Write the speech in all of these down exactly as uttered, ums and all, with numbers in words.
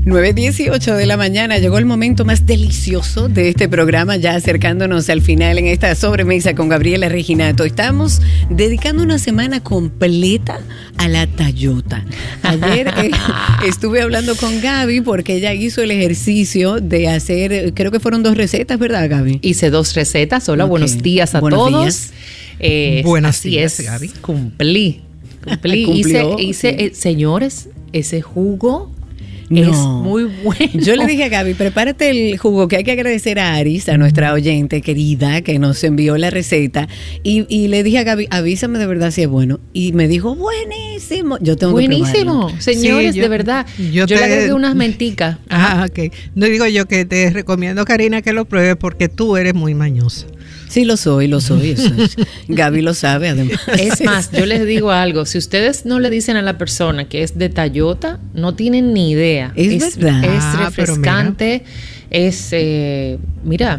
nueve dieciocho de la mañana, llegó el momento más delicioso de este programa, ya acercándonos al final en esta sobremesa con Gabriela Reginato. Estamos dedicando una semana completa a la tallota. Ayer eh, estuve hablando con Gaby porque ella hizo el ejercicio de hacer, creo que fueron dos recetas, ¿verdad, Gaby? Hice dos recetas. Hola, okay. Buenos días a Buenos todos. Días. Eh, Buenos así días, es, Gaby. Cumplí. Cumplí. Hice, hice sí. eh, señores, ese jugo no. es muy bueno. Yo le dije a Gaby, prepárate el jugo, que hay que agradecer a Aris, a nuestra oyente querida, que nos envió la receta. Y, y le dije a Gaby, avísame de verdad si es bueno. Y me dijo, buenísimo. Yo tengo buenísimo. que probarlo. Señores, sí, yo, de verdad. Yo, yo te, le agregué unas menticas. Ah, ok. No digo yo que te recomiendo, Karina, que lo pruebes porque tú eres muy mañosa. Sí, lo soy, lo soy. Eso es. Gaby lo sabe, además. Es más, yo les digo algo. Si ustedes no le dicen a la persona que es de tallota, no tienen ni idea. Es, es verdad. Es ah, refrescante. Es, eh, mira,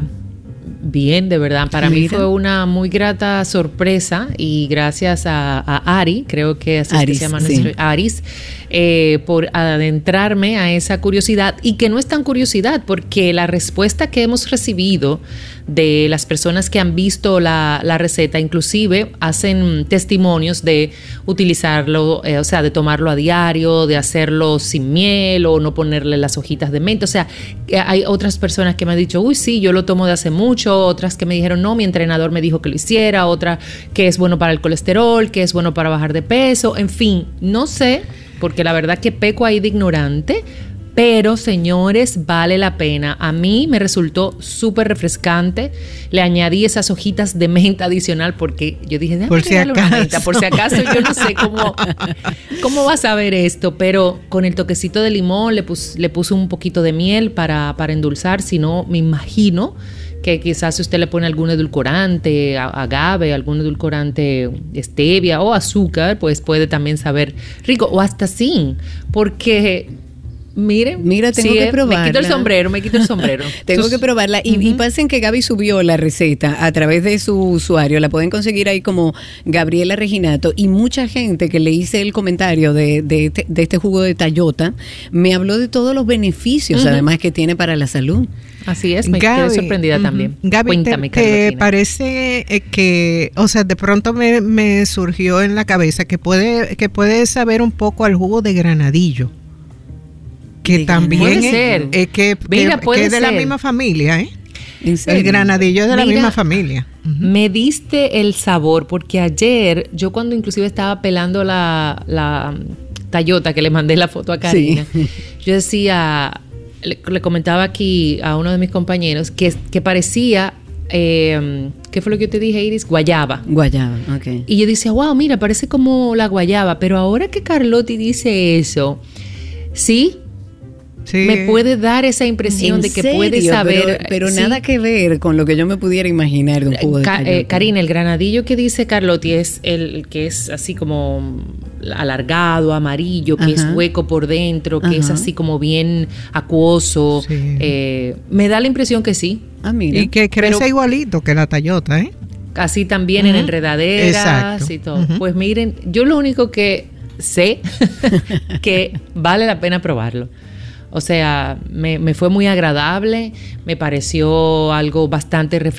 bien, de verdad. Para mira. mí fue una muy grata sorpresa y gracias a, a Ari, creo que así Aris, se llama sí. nuestro Aris, eh, por adentrarme a esa curiosidad y que no es tan curiosidad porque la respuesta que hemos recibido de las personas que han visto la, la receta, inclusive hacen testimonios de utilizarlo, eh, o sea, de tomarlo a diario, de hacerlo sin miel o no ponerle las hojitas de menta. O sea, hay otras personas que me han dicho, uy, sí, yo lo tomo de hace mucho, otras que me dijeron, no, mi entrenador me dijo que lo hiciera, otra que es bueno para el colesterol, que es bueno para bajar de peso, en fin, no sé, porque la verdad que peco ahí de ignorante. Pero, señores, vale la pena. A mí me resultó súper refrescante. Le añadí esas hojitas de menta adicional porque yo dije, déjame por si darle acaso. una menta. Por si acaso, yo no sé cómo, cómo vas a ver esto. Pero con el toquecito de limón le, pus, le puse un poquito de miel para, para endulzar. Si no, me imagino que quizás si usted le pone algún edulcorante, agave, algún edulcorante stevia o azúcar, pues puede también saber rico. O hasta sin, porque... Miren, mira, tengo sí, que probarla. Me quito el sombrero, me quito el sombrero. Tengo Entonces, que probarla. Y, uh-huh. y pasen que Gaby subió la receta a través de su usuario. La pueden conseguir ahí como Gabriela Reginato. Y mucha gente que le hice el comentario de, de, este, de este jugo de tallota me habló de todos los beneficios, uh-huh. además, que tiene para la salud. Así es, me Gaby, quedé sorprendida uh-huh. también. Gaby, Cuéntame, ¿te, te parece que, o sea, de pronto me, me surgió en la cabeza que puede, que puede saber un poco al jugo de granadillo? Que de también puede es, ser. es que, Mira, que, que es de la misma familia, ¿eh? El granadillo es de Mira, la misma familia. Uh-huh. Me diste el sabor porque ayer, yo cuando inclusive estaba pelando la, la tallota que le mandé la foto a Karina, sí. yo decía, le, le comentaba aquí a uno de mis compañeros que, que parecía... Eh, ¿qué fue lo que yo te dije, Iris? Guayaba. Guayaba, ok. Y yo decía, wow, mira, parece como la guayaba, pero ahora que Carlotti dice eso, sí, sí, me puede dar esa impresión de que serio? puede saber. Pero, pero sí. nada que ver con lo que yo me pudiera imaginar de un jugo de Ca- tallota. eh, Karina, el granadillo que dice Carlotti es el que es así como alargado, amarillo, que Ajá. es hueco por dentro, que Ajá. es así como bien acuoso. Sí. Eh, me da la impresión que sí. Ah, mira. Y que crece pero, igualito que la tallota, ¿eh? Así también uh-huh. en enredaderas Exacto. y todo. Uh-huh. Pues miren, yo lo único que sé que vale la pena probarlo. O sea, me, me fue muy agradable, me pareció algo bastante refrescante.